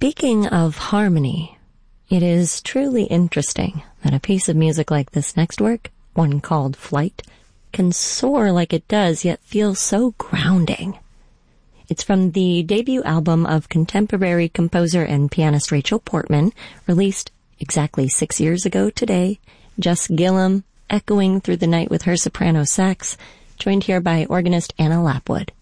Speaking of harmony, it is truly interesting that a piece of music like this next work, one called Flight, can soar like it does, yet feel so grounding. It's from the debut album of contemporary composer and pianist Rachel Portman, released exactly 6 years ago today. Jess Gillum, echoing through the night with her soprano sax, joined here by organist Anna Lapwood.